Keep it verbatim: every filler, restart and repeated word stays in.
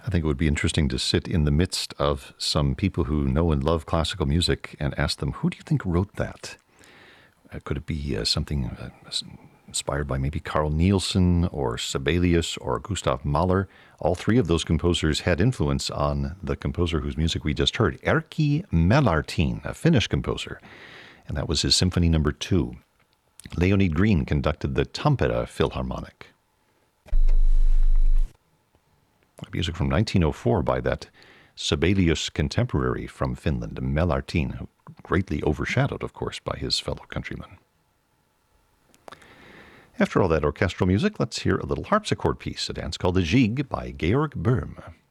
I think it would be interesting to sit in the midst of some people who know and love classical music and ask them, who do you think wrote that? Uh, could it be uh, something uh, inspired by maybe Carl Nielsen or Sibelius or Gustav Mahler? All three of those composers had influence on the composer whose music we just heard, Erkki Mälartin, a Finnish composer. And that was his Symphony Number Two. Leonid Green conducted the Tampere Philharmonic. Music from nineteen oh four by that Sibelius contemporary from Finland, Mälartin, greatly overshadowed, of course, by his fellow countrymen. After all that orchestral music, let's hear a little harpsichord piece, a dance called the Gigue by Georg Böhm.